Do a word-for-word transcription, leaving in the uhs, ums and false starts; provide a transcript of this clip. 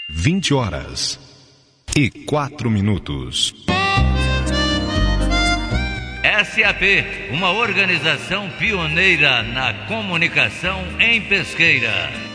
vinte horas e quatro minutos. S A P, uma organização pioneira na comunicação em Pesqueira.